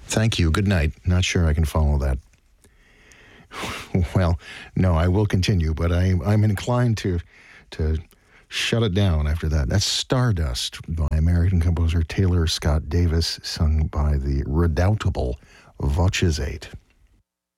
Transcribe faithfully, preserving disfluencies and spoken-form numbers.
Thank you. Good night. Not sure I can follow that. Well, no, I will continue, but I, I'm inclined to to shut it down after that. That's Stardust by American composer Taylor Scott Davis, sung by the redoubtable Voces eight.